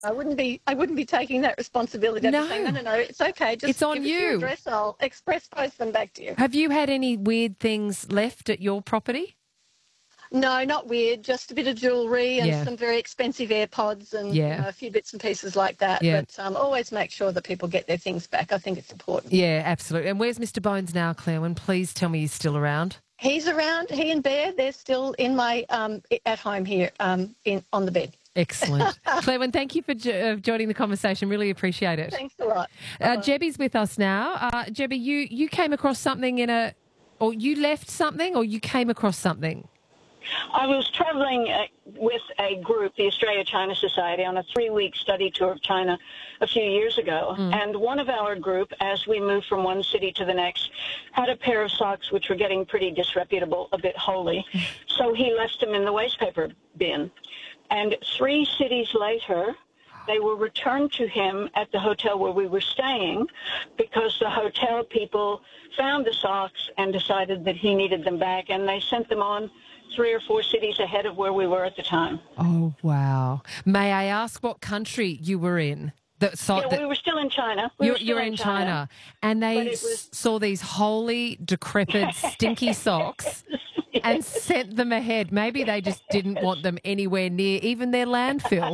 I wouldn't be taking that responsibility. I'd be saying, no, it's okay. Just It's on give us your you. address. I'll express post them back to you. Have you had any weird things left at your property? No, not weird. Just a bit of jewellery and Yeah. some very expensive AirPods and Yeah. a few bits and pieces like that. Yeah. But always make sure that people get their things back. I think it's important. Yeah, absolutely. And where's Mr. Bones now, Claire? Please tell me he's still around. He's around. He and Bear, they're still in my at home here on the bed. Excellent. Claire, thank you for joining the conversation. Really appreciate it. Thanks a lot. Jebby's with us now. Jebby, you came across something or you left something, or you came across something? I was traveling with a group, the Australia-China Society, on a 3-week study tour of China a few years ago. And one of our group, as we moved from one city to the next, had a pair of socks which were getting pretty disreputable, a bit holey. So he left them in the wastepaper bin. And 3 cities later, they were returned to him at the hotel where we were staying because the hotel people found the socks and decided that he needed them back, and they sent them on 3 or 4 cities ahead of where we were at the time. Oh, wow. May I ask what country you were in? We were still in China. You were in China. And they saw these holy, decrepit, stinky socks and sent them ahead. Maybe they just didn't want them anywhere near even their landfill.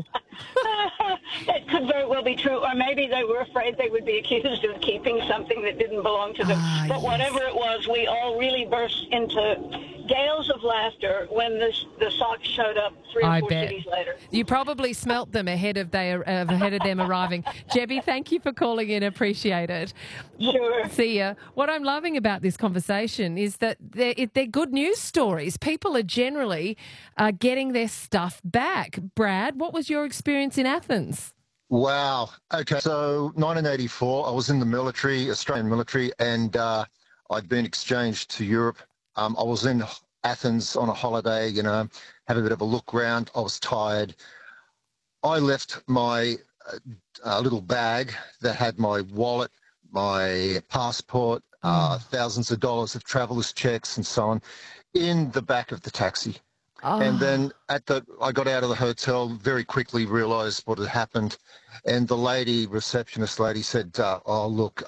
It could very well be true. Or maybe they were afraid they would be accused of keeping something that didn't belong to them. But whatever it was, we all really burst into gales of laughter when the socks showed up 3 or 4 cities later. You probably smelt them ahead of them arriving. Jebby, thank you for calling in. Appreciate it. Sure. See ya. What I'm loving about this conversation is that they're good news stories. People are generally getting their stuff back. Brad, what was your experience in Athens? Wow. Okay. So 1984, I was in the military, Australian military, and I'd been exchanged to Europe. I was in Athens on a holiday, have a bit of a look round. I was tired. I left my little bag that had my wallet, my passport, thousands of dollars of traveller's checks and so on in the back of the taxi. Oh. And then I got out of the hotel, very quickly realised what had happened. And the receptionist lady said, look,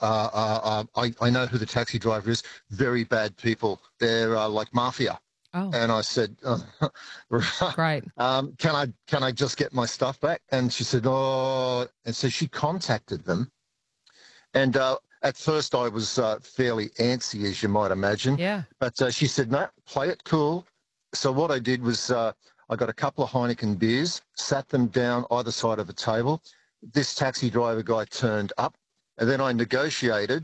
I know who the taxi driver is. Very bad people. They're like mafia. Oh. And I said, great. Can I just get my stuff back? And she said, oh. And so she contacted them. And at first I was fairly antsy, as you might imagine. Yeah. But she said, no, play it cool. So what I did was I got a couple of Heineken beers, sat them down either side of a table. This taxi driver guy turned up, and then I negotiated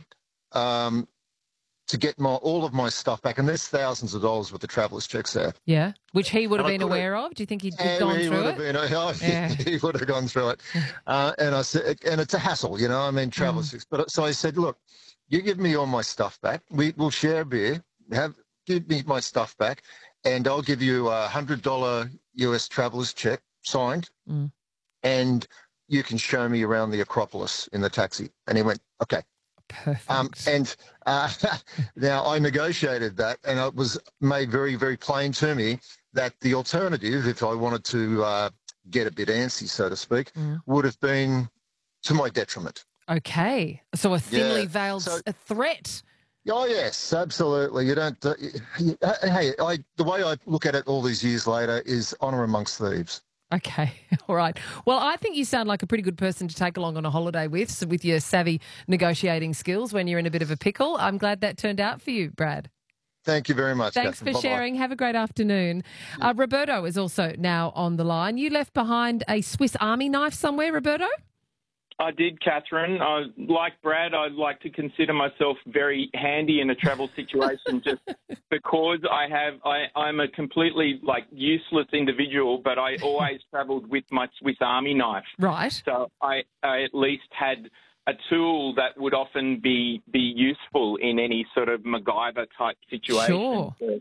to get all of my stuff back. And there's thousands of dollars worth of traveller's checks there. Yeah, which he would have been aware of. Do you think he'd gone through it? He would have gone through it. And I said, and it's a hassle, traveller's checks. But so I said, look, you give me all my stuff back. We'll share a beer. Give me my stuff back. And I'll give you a $100 US traveller's check signed, and you can show me around the Acropolis in the taxi. And he went, okay. Perfect. Now I negotiated that, and it was made very, very plain to me that the alternative, if I wanted to get a bit antsy, so to speak, would have been to my detriment. Okay. So a thinly veiled threat. Oh, yes, absolutely. You don't. The way I look at it all these years later is honour amongst thieves. Okay, all right. Well, I think you sound like a pretty good person to take along on a holiday with your savvy negotiating skills when you're in a bit of a pickle. I'm glad that turned out for you, Brad. Thank you very much. Thanks Catherine. for sharing. Have a great afternoon. Roberto is also now on the line. You left behind a Swiss Army knife somewhere, Roberto? I did, Catherine. Like Brad, I like to consider myself very handy in a travel situation just because I'm a completely useless individual, but I always travelled with my Swiss Army knife. Right. So I at least had a tool that would often be useful in any sort of MacGyver type situation. Sure.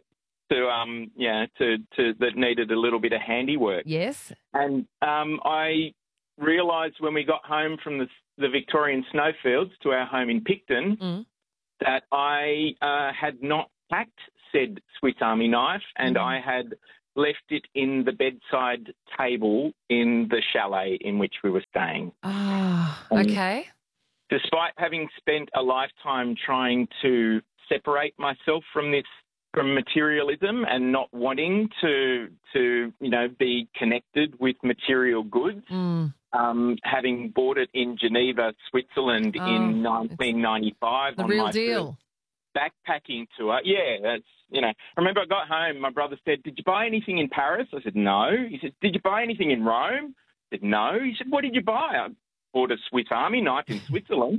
That needed a little bit of handiwork. Yes. And I realised when we got home from the Victorian snowfields to our home in Picton that I had not packed said Swiss Army knife, and I had left it in the bedside table in the chalet in which we were staying. Ah, okay. Despite having spent a lifetime trying to separate myself from materialism and not wanting to be connected with material goods, having bought it in Geneva, Switzerland in 1995 the on real my deal. backpacking tour. Yeah, that's, I remember I got home, my brother said, "Did you buy anything in Paris?" I said, "No." He said, "Did you buy anything in Rome?" I said, "No." He said, "What did you buy?" I bought a Swiss Army knife in Switzerland.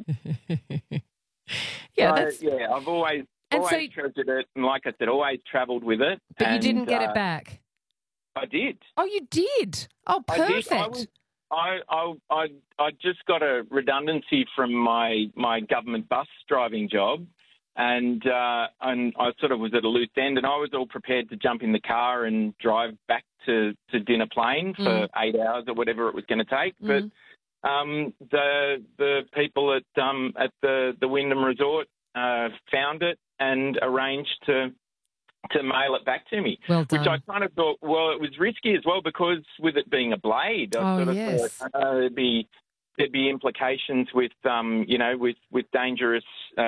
I've always treasured it, and like I said, always travelled with it. But you didn't get it back? I did. Oh, you did? Oh, perfect. I just got a redundancy from my government bus driving job, and I sort of was at a loose end, and I was all prepared to jump in the car and drive back to Dinner Plain for 8 hours or whatever it was going to take. But the people at the Wyndham Resort found it and arranged to mail it back to me. Well done. Which I kind of thought, well, it was risky as well, because with it being a blade, I sort of thought there'd be implications with with dangerous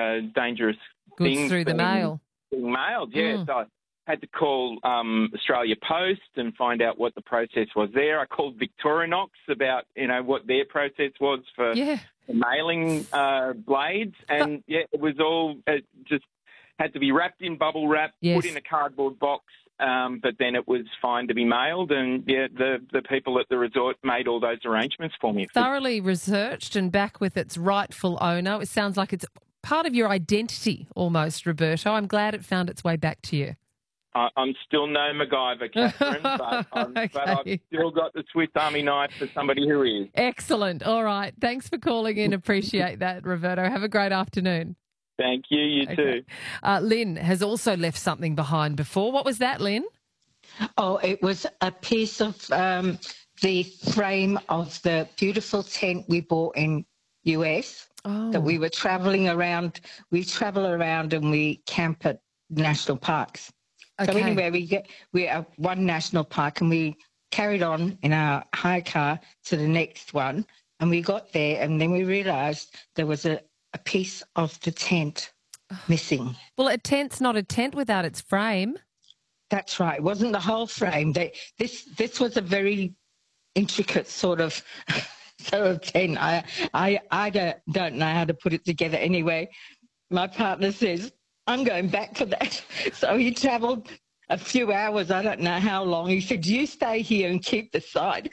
goods things through the mail. Being mailed, yeah. So I had to call Australia Post and find out what the process was there. I called Victorinox about what their process was for mailing blades, and it was all just had to be wrapped in bubble wrap, put in a cardboard box, but then it was fine to be mailed, and the people at the resort made all those arrangements for me. Thoroughly researched and back with its rightful owner. It sounds like it's part of your identity almost, Roberto. I'm glad it found its way back to you. I'm still no MacGyver, Catherine, but I've still got the Swiss Army knife for somebody who is. Excellent. All right. Thanks for calling in. Appreciate that, Roberto. Have a great afternoon. Thank you. You too. Lynn has also left something behind before. What was that, Lynn? Oh, it was a piece of the frame of the beautiful tent we bought in US that we were traveling around. We travel around and we camp at national parks. Okay. So anyway, we're at one national park, and we carried on in our hire car to the next one, and we got there, and then we realised there was a piece of the tent missing. Well, a tent's not a tent without its frame. That's right. It wasn't the whole frame. This was a very intricate sort of tent. I don't know how to put it together. Anyway, my partner says, "I'm going back for that." So he travelled a few hours, I don't know how long. He said, "You stay here and keep the side."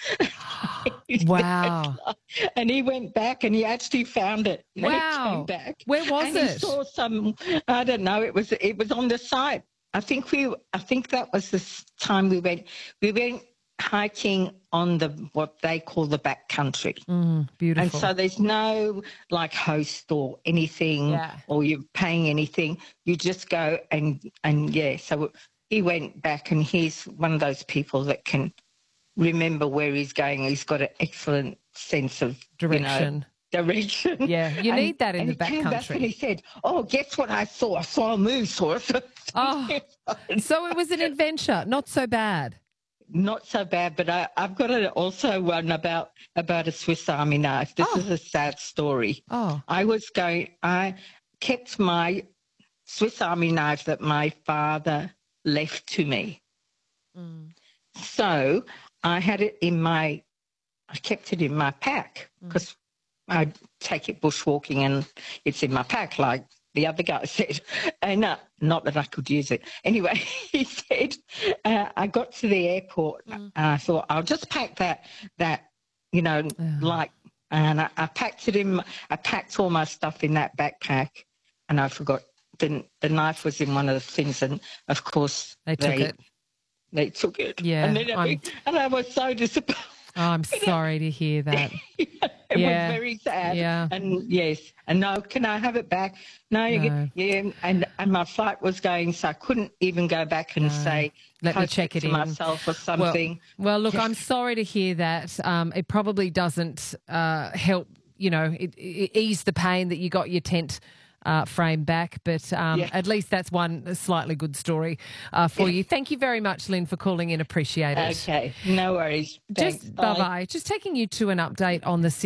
Wow. And he went back and he actually found it. Wow. And he came back. Where was and it? He saw some, I don't know, it was on the site. I think that was the time we went hiking on what they call the back country. Beautiful. And so there's no like host or anything or you're paying anything. You just go and so he went back, and he's one of those people that can remember where he's going. He's got an excellent sense of direction. Direction. Yeah, you need that in the back country. Back and he said, "Oh, guess what I saw? I saw a move, saw it." So it was an adventure. Not so bad. Not so bad, but I've got also one about a Swiss Army knife. This is a sad story. I kept my Swiss Army knife that my father left to me. So I had it I kept it in my pack because I take it bushwalking and it's in my pack like the other guy said. And not that I could use it. Anyway, he said, I got to the airport and I thought, I'll just pack that and I packed it I packed all my stuff in that backpack, and I forgot the knife was in one of the things, and of course they took it. They took it. Yeah. And I was so disappointed. Oh, I'm sorry to hear that. It was very sad. Yeah. And yes. And no, can I have it back? No. Yeah. And my flight was going, so I couldn't even go back and say, let me check it in myself or something. Well, look, I'm sorry to hear that. It probably doesn't help, ease the pain that you got your tent frame back. But at least that's one slightly good story for you. Thank you very much, Lynn, for calling in. Appreciate it. Okay, no worries. Thanks. Bye-bye. Just taking you to an update on the city.